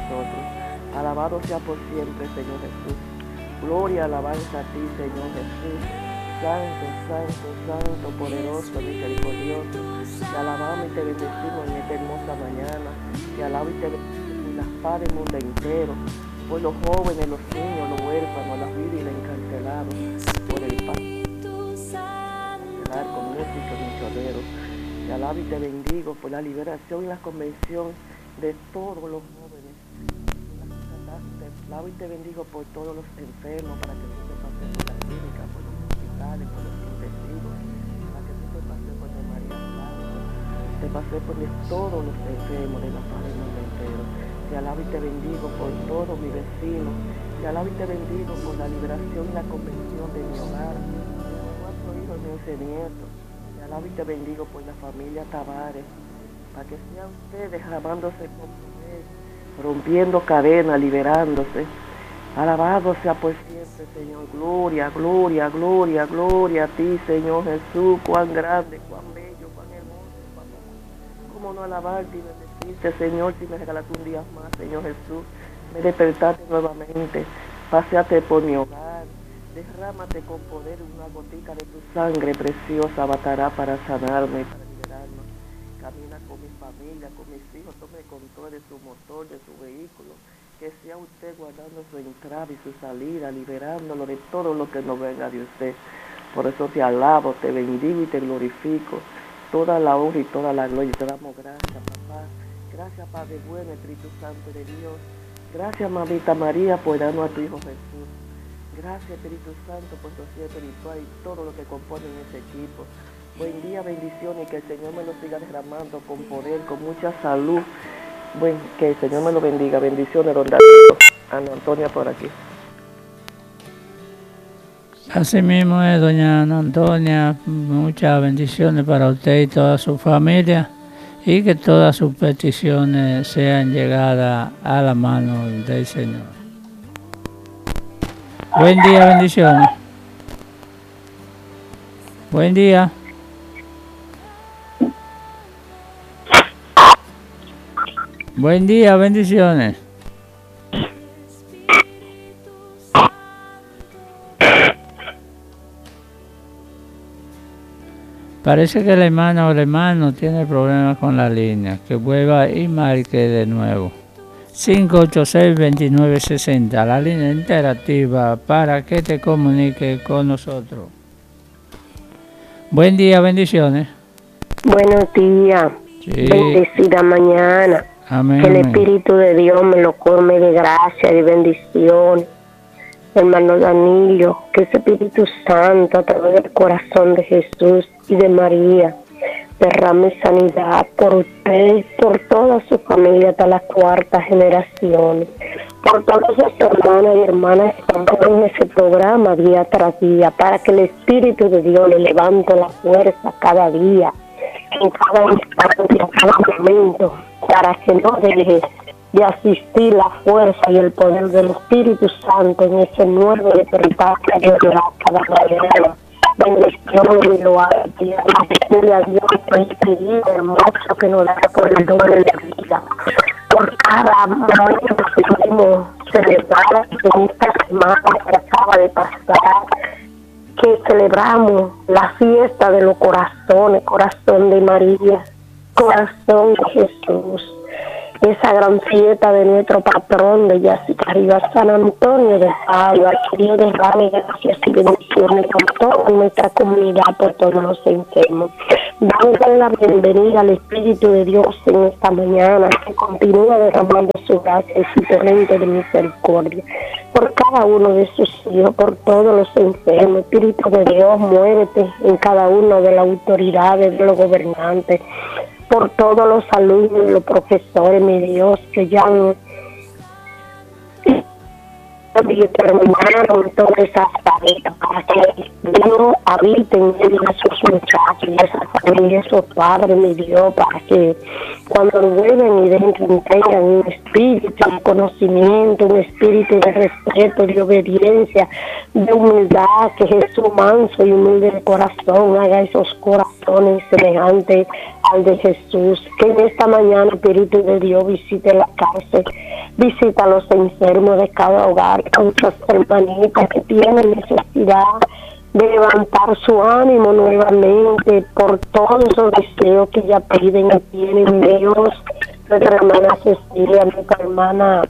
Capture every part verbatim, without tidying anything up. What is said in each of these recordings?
nosotros. Alabado sea por siempre, Señor Jesús. Gloria, alabanza a ti, Señor Jesús. Santo, santo, santo, poderoso, misericordioso. Te alabamos y te bendecimos en esta hermosa mañana. Te alabo y te bendecimos y las paz del mundo entero. Por los jóvenes, los niños, los huérfanos, las vidas y los encarcelados. Por el paz. Con músicos misioneros. Te alabo y te bendigo por la liberación y la convención de todos los jóvenes. Te alabo y te bendigo por todos los enfermos, para que tú te pases por la clínica, por los hospitales, por los intensivos, para que tú te pases por el María Blanco, te pases por todos los enfermos de la paz del mundo entero. Te alabo y te bendigo por todos mis vecinos. Te alabo y te bendigo por la liberación y la convención de mi hogar, de mis cuatro hijos y once nietos. Te alabo y te bendigo por la familia Tavares, para que sean ustedes derramándose con poder, rompiendo cadenas, liberándose. Alabado sea por siempre, Señor. Gloria, gloria, gloria, gloria a ti, Señor Jesús. Cuán grande, cuán bello, cuán hermoso, cuán amor. Cómo no alabarte y bendecirte, Señor, si me regalaste un día más, Señor Jesús. Me despertaste nuevamente. Paseate por mi hogar. Derrámate con poder una gotica de tu sangre preciosa, bastará para sanarme y para liberarnos. Camina con mi familia, con mis hijos, tome control de su motor, de su vehículo. Que sea usted guardando su entrada y su salida, liberándolo de todo lo que no venga de usted. Por eso te alabo, te bendigo y te glorifico. Toda la honra y toda la gloria. Te damos gracias, papá. Gracias, Padre bueno, Espíritu Santo de Dios. Gracias, Mamita María, por darnos a tu Hijo Jesús. Gracias, Espíritu Santo, por tu acción espiritual y todo lo que compone en ese equipo. Buen día, bendiciones, y que el Señor me lo siga derramando con poder, con mucha salud. Bueno, que el Señor me lo bendiga. Bendiciones, don Darío. Ana Antonia por aquí. Así mismo es, doña Ana Antonia. Muchas bendiciones para usted y toda su familia. Y que todas sus peticiones sean llegadas a la mano del Señor. Buen día, bendiciones. Buen día. Buen día, bendiciones. Parece que el hermano o el hermano tiene problemas con la línea. Que vuelva y marque de nuevo. cinco ocho seis, dos nueve seis cero, la línea interactiva para que te comuniques con nosotros. Buen día, bendiciones. Buenos días. Sí. Bendecida mañana. Amén, que el amén. Espíritu de Dios me lo colme de gracia y bendición. Hermano Danilo, que ese Espíritu Santo a través del corazón de Jesús y de María derrame sanidad por usted, por toda su familia hasta la cuarta generación, por todas esas hermanas y hermanas que están en ese programa día tras día, para que el Espíritu de Dios le levante la fuerza cada día, en cada instante, en cada momento, para que no deje de asistir la fuerza y el poder del Espíritu Santo en ese nuevo despertar que Dios le da cada mañana. Bendición y lo haga, decirle a Dios por este día hermoso que nos da por el doble de vida, por cada momento que pudimos celebrar en esta semana que acaba de pasar, que celebramos la fiesta de los corazones, corazón de María, corazón de Jesús, esa gran fiesta de nuestro patrón de Yacyretá Arriba, San Antonio de Padua, que Dios derrame gracias y bendiciones por toda nuestra comunidad, por todos los enfermos. Dándole la bienvenida al Espíritu de Dios en esta mañana, que continúa derramando su gracia y su torrente de misericordia por cada uno de sus hijos, por todos los enfermos. Espíritu de Dios, muévete en cada uno de las autoridades, de los gobernantes, por todos los alumnos, los profesores, mi Dios, que ya han terminaron todas esas tareas, para que Dios habite en medio de esos muchachos y esa familia, esos padres, mi Dios, para que cuando vuelven y dentro tengan un espíritu de conocimiento, un espíritu de respeto, de obediencia, de humildad, que Jesús manso y humilde de corazón haga esos corazones semejantes al de Jesús. Que en esta mañana, Espíritu de Dios, visite la cárcel, Visita a los enfermos de cada hogar, a nuestras hermanitas que tienen necesidad de levantar su ánimo nuevamente por todos los deseos que ya piden y tienen, Dios. Nuestra hermana Cecilia, nuestra hermana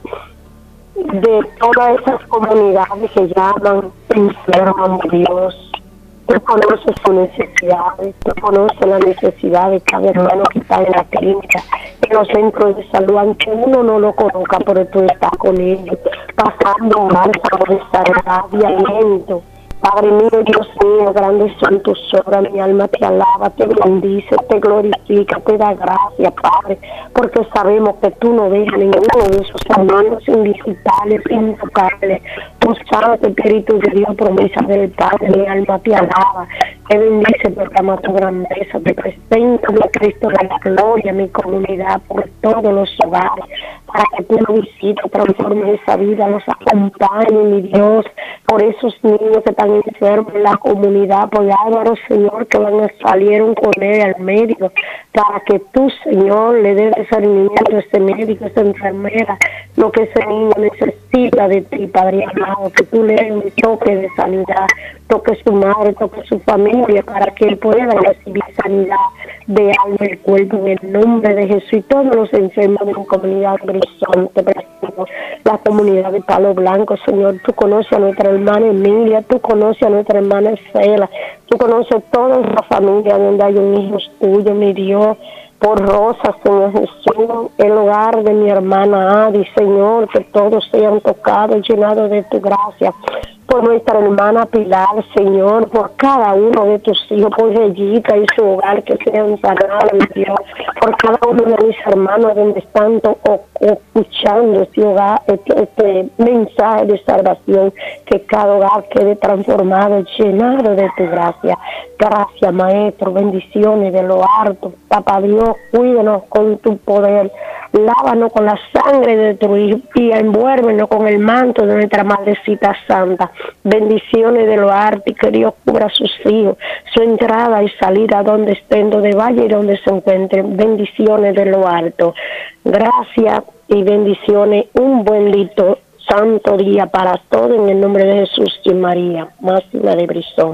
de todas esas comunidades que llaman enfermos, Dios. Tú conoces sus necesidades, tú conoces la necesidad de cada hermano que está en la clínica, en los centros de salud, aunque uno no lo conozca, pero tú estás con ellos, pasando un bálsamo de sanidad, de aliento. Padre mío, Dios mío, grandes son tus obras, mi alma te alaba, te bendice, te glorifica, te da gracias, Padre, porque sabemos que tú no dejas ninguno de esos hermanos invisitables, intocables. Tu Santo Espíritu de Dios, promesa del Padre, mi alma te alaba, te bendice, proclama tu grandeza, te presento, mi Cristo de la gloria, mi comunidad, por todos los hogares, para que tú lo visites, transformes esa vida, los acompañes, mi Dios, por esos niños que están enfermos en la comunidad, por Álvaro, Señor, que van a salieron con él al médico, para que tú, Señor, le des discernimiento a ese médico, a esa enfermera, lo que ese niño necesita de ti, Padre amado, que tú le des un toque de sanidad, toque su madre, toque su familia, para que él pueda recibir sanidad de alma y cuerpo, en el nombre de Jesús. Y todos los enfermos de la comunidad de Brizón, te presento, la comunidad de Palo Blanco, Señor, tú conoces a nuestra hermana Emilia, tú conoces a nuestra hermana Estela, tú conoces toda la familia donde hay un hijo tuyo, mi Dios, por Rosa, Señor Jesús, el hogar de mi hermana Adi, Señor, que todos sean tocados, llenados de tu gracia, por nuestra hermana Pilar, Señor, por cada uno de tus hijos, por Reyita y su hogar, que sean sanados, mi Dios, por cada uno de mis hermanos donde están to- o- escuchando este hogar, este, este mensaje de salvación, que cada hogar quede transformado, llenado de tu gracia. Gracias, Maestro, bendiciones de lo alto. Papá Dios, cuídanos con tu poder, lávanos con la sangre de tu Hijo y envuélvenos con el manto de nuestra Madrecita Santa. Bendiciones de lo alto, y que Dios cubra a sus hijos, su entrada y salida donde estén, donde vaya y donde se encuentren. Bendiciones de lo alto. Gracias y bendiciones. Un buen lindo santo día para todos, en el nombre de Jesús y María, Máxima de Brizón.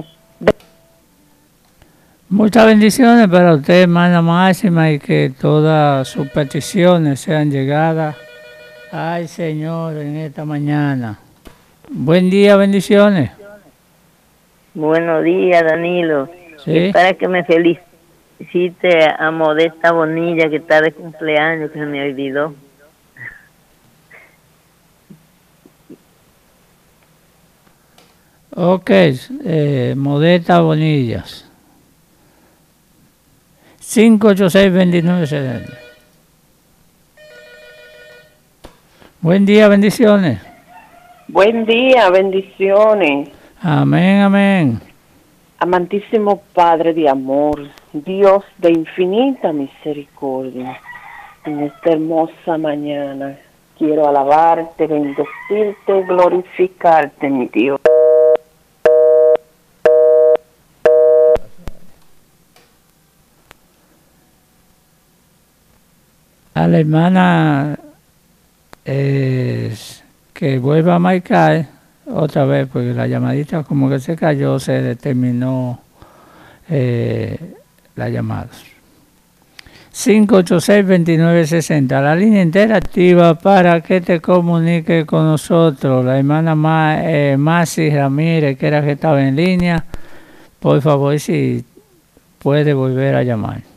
Muchas bendiciones para usted, hermana Máxima, y que todas sus peticiones sean llegadas al Señor en esta mañana. Buen día, bendiciones. Buenos días, Danilo. Sí. Es para que me felicite a Modesta Bonilla, que está de cumpleaños, que se me olvidó. Ok, eh, Modesta Bonillas. cinco ocho seis, dos nueve seis cero. Buen día, bendiciones. Buen día, bendiciones. Amén, amén. Amantísimo Padre de amor, Dios de infinita misericordia, en esta hermosa mañana quiero alabarte, bendecirte, glorificarte, mi Dios. A la hermana eh, que vuelva a marcar otra vez, porque la llamadita como que se cayó, se determinó eh, la llamada. cinco ocho seis, dos nueve seis cero, la línea interactiva para que te comunique con nosotros. La hermana Ma, eh, Masi Ramírez, que era que estaba en línea, por favor, si puede volver a llamar.